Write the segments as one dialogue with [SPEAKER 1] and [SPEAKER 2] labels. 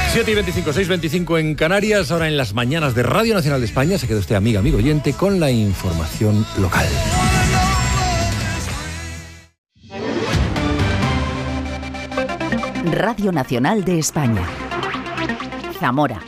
[SPEAKER 1] 7:25, 6:25 en Canarias, ahora en las mañanas de Radio Nacional de España. Se queda usted, amigo oyente, con la información local.
[SPEAKER 2] Radio Nacional de España. Zamora.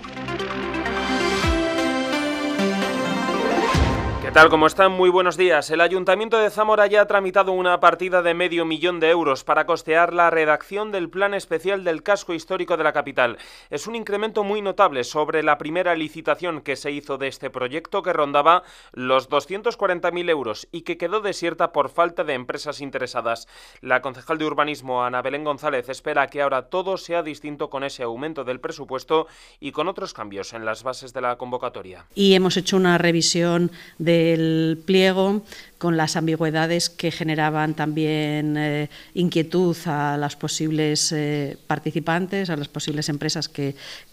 [SPEAKER 3] ¿Qué tal? ¿Cómo están? Muy buenos días. El Ayuntamiento de Zamora ya ha tramitado una partida de $500.000 de euros para costear la redacción del Plan Especial del Casco Histórico de la capital. Es un incremento muy notable sobre la primera licitación que se hizo de este proyecto, que rondaba los 240.000 euros y que quedó desierta por falta de empresas interesadas. La concejal de Urbanismo, Ana Belén González, espera que ahora todo sea distinto con ese aumento del presupuesto y con otros cambios en las bases de la convocatoria.
[SPEAKER 4] Y hemos hecho una revisión del pliego con las ambigüedades que generaban también inquietud a las posibles participantes, a las posibles empresas que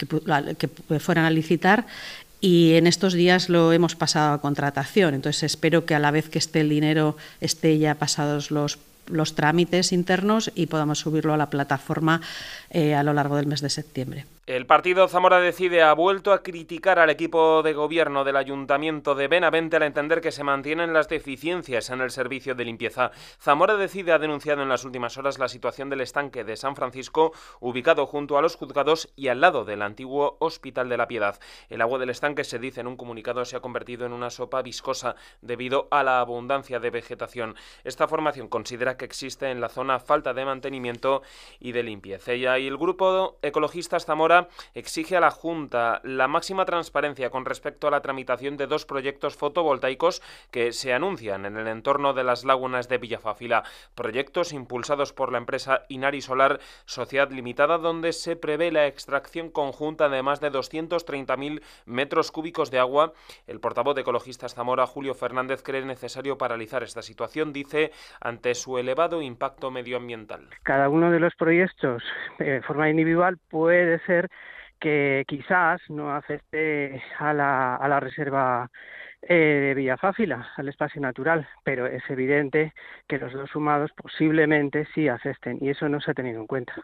[SPEAKER 4] fueran a licitar. Y en estos días lo hemos pasado a contratación. Entonces espero que a la vez que esté el dinero esté ya pasados los trámites internos y podamos subirlo a la plataforma a lo largo del mes de septiembre.
[SPEAKER 3] El partido Zamora Decide ha vuelto a criticar al equipo de gobierno del Ayuntamiento de Benavente al entender que se mantienen las deficiencias en el servicio de limpieza. Zamora Decide ha denunciado en las últimas horas la situación del estanque de San Francisco, ubicado junto a los juzgados y al lado del antiguo Hospital de la Piedad. El agua del estanque, se dice en un comunicado, se ha convertido en una sopa viscosa debido a la abundancia de vegetación. Esta formación considera que existe en la zona falta de mantenimiento y de limpieza. Y el grupo Ecologistas Zamora exige a la Junta la máxima transparencia con respecto a la tramitación de 2 proyectos fotovoltaicos que se anuncian en el entorno de las lagunas de Villafáfila. Proyectos impulsados por la empresa Inari Solar Sociedad Limitada, donde se prevé la extracción conjunta de más de 230.000 metros cúbicos de agua. El portavoz de Ecologistas Zamora, Julio Fernández, cree necesario paralizar esta situación, dice, ante su elevado impacto medioambiental.
[SPEAKER 5] Cada uno de los proyectos de forma individual puede ser que quizás no afecte a la reserva de Villafáfila, al espacio natural, pero es evidente que los dos sumados posiblemente sí afecten y eso no se ha tenido en cuenta.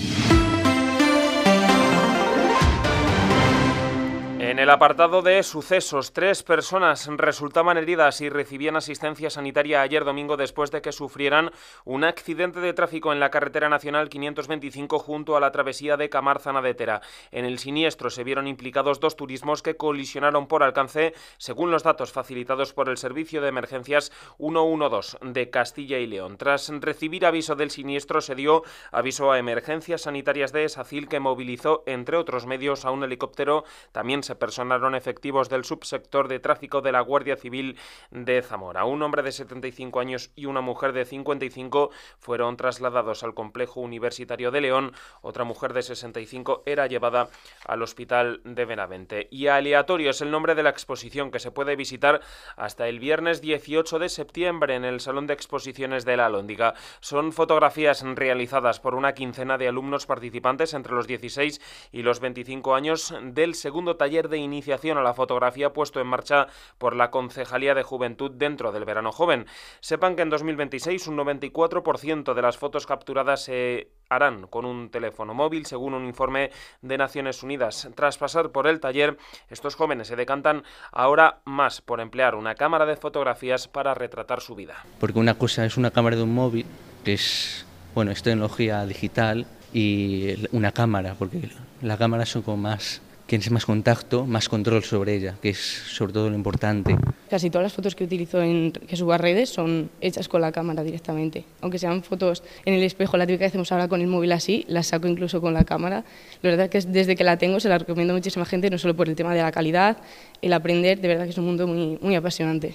[SPEAKER 3] En el apartado de sucesos, 3 personas resultaban heridas y recibían asistencia sanitaria ayer domingo después de que sufrieran un accidente de tráfico en la carretera nacional 525 junto a la travesía de Camar-Zanadetera. En el siniestro se vieron implicados 2 turismos que colisionaron por alcance, según los datos facilitados por el Servicio de Emergencias 112 de Castilla y León. Tras recibir aviso del siniestro, se dio aviso a Emergencias Sanitarias de Esacil, que movilizó, entre otros medios, a un helicóptero. También se personaron efectivos del subsector de tráfico de la Guardia Civil de Zamora. Un hombre de 75 años y una mujer de 55 fueron trasladados al complejo universitario de León. Otra mujer de 65 era llevada al hospital de Benavente. Y aleatorio es el nombre de la exposición, que se puede visitar hasta el viernes 18 de septiembre en el Salón de Exposiciones de la Alhóndiga. Son fotografías realizadas por una quincena de alumnos participantes entre los 16 y los 25 años del segundo taller de iniciación a la fotografía puesto en marcha por la Concejalía de Juventud dentro del Verano Joven. Sepan que en 2026 un 94% de las fotos capturadas se harán con un teléfono móvil, según un informe de Naciones Unidas. Tras pasar por el taller, estos jóvenes se decantan ahora más por emplear una cámara de fotografías para retratar su vida.
[SPEAKER 6] Porque una cosa es una cámara de un móvil, que es tecnología digital, y una cámara, porque la cámara son como más... tienes más contacto, más control sobre ella, que es sobre todo lo importante.
[SPEAKER 7] Casi todas las fotos que utilizo que subo a redes son hechas con la cámara directamente. Aunque sean fotos en el espejo, la típica que hacemos ahora con el móvil así, las saco incluso con la cámara. La verdad que desde que la tengo se la recomiendo a muchísima gente, no solo por el tema de la calidad, el aprender, de verdad que es un mundo muy, muy apasionante.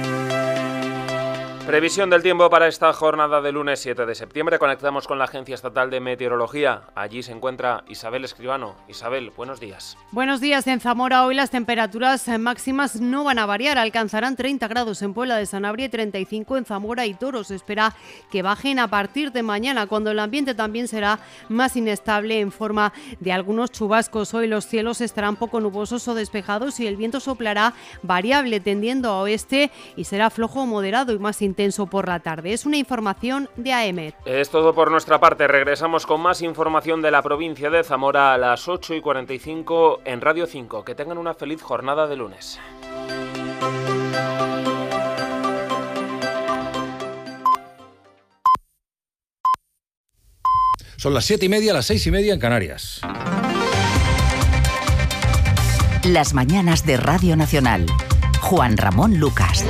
[SPEAKER 3] Previsión del tiempo para esta jornada de lunes 7 de septiembre. Conectamos con la Agencia Estatal de Meteorología. Allí se encuentra Isabel Escribano. Isabel, buenos días.
[SPEAKER 8] Buenos días. En Zamora hoy las temperaturas máximas no van a variar. Alcanzarán 30 grados en Puebla de Sanabria y 35 en Zamora y Toro. Se espera que bajen a partir de mañana, cuando el ambiente también será más inestable en forma de algunos chubascos. Hoy los cielos estarán poco nubosos o despejados y el viento soplará variable tendiendo a oeste y será flojo o moderado y más intenso intenso por la tarde. Es una información de AEMET.
[SPEAKER 3] Es todo por nuestra parte. Regresamos con más información de la provincia de Zamora a las 8:45 en Radio 5. Que tengan una feliz jornada de lunes.
[SPEAKER 1] Son las 7:30, las 6:30 en Canarias.
[SPEAKER 2] Las mañanas de Radio Nacional. Juan Ramón Lucas.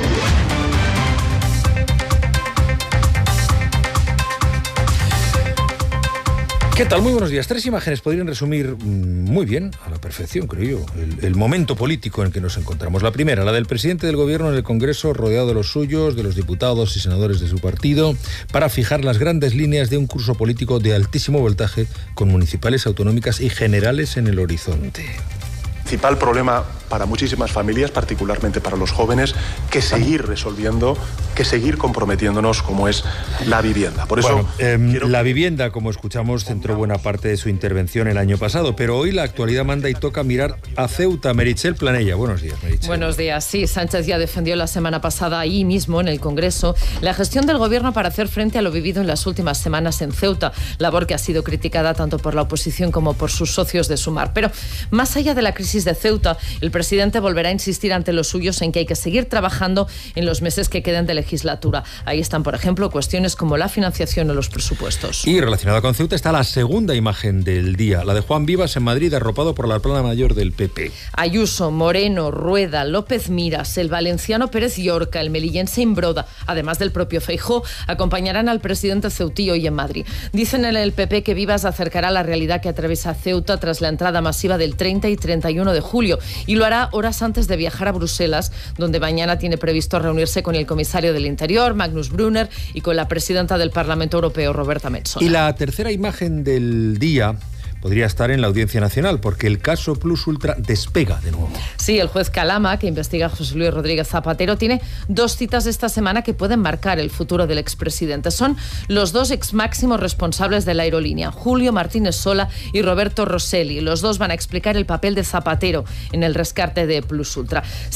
[SPEAKER 1] ¿Qué tal? Muy buenos días. 3 imágenes podrían resumir muy bien, a la perfección, creo yo, el momento político en el que nos encontramos. La primera, la del presidente del Gobierno en el Congreso, rodeado de los suyos, de los diputados y senadores de su partido, para fijar las grandes líneas de un curso político de altísimo voltaje, con municipales, autonómicas y generales en el horizonte.
[SPEAKER 9] Principal problema para muchísimas familias, particularmente para los jóvenes, que seguir resolviendo, que seguir comprometiéndonos, como es la vivienda. Por eso
[SPEAKER 1] la vivienda, como escuchamos, centró buena parte de su intervención el año pasado, pero hoy la actualidad manda y toca mirar a Ceuta. Meritxell Planella, buenos días, Meritxell.
[SPEAKER 10] Buenos días. Sí, Sánchez ya defendió la semana pasada ahí mismo, en el Congreso, la gestión del Gobierno para hacer frente a lo vivido en las últimas semanas en Ceuta, labor que ha sido criticada tanto por la oposición como por sus socios de Sumar. Pero más allá de la crisis de Ceuta, el presidente volverá a insistir ante los suyos en que hay que seguir trabajando en los meses que queden de legislatura. Ahí están, por ejemplo, cuestiones como la financiación o los presupuestos.
[SPEAKER 1] Y relacionada con Ceuta está la segunda imagen del día, la de Juan Vivas en Madrid, arropado por la plana mayor del PP.
[SPEAKER 10] Ayuso, Moreno, Rueda, López Miras, el valenciano Pérez Llorca, el melillense Imbroda, además del propio Feijóo, acompañarán al presidente ceutí hoy en Madrid. Dicen en el PP que Vivas acercará la realidad que atraviesa Ceuta tras la entrada masiva del 30 y 31 de julio y lo hará horas antes de viajar a Bruselas, donde mañana tiene previsto reunirse con el comisario del Interior, Magnus Brunner, y con la presidenta del Parlamento Europeo, Roberta Metsola.
[SPEAKER 1] Y la tercera imagen del día podría estar en la Audiencia Nacional, porque el caso Plus Ultra despega de nuevo.
[SPEAKER 10] Sí, el juez Calama, que investiga a José Luis Rodríguez Zapatero, tiene 2 citas esta semana que pueden marcar el futuro del expresidente. Son los 2 exmáximos responsables de la aerolínea, Julio Martínez Sola y Roberto Rosselli. Los 2 van a explicar el papel de Zapatero en el rescate de Plus Ultra.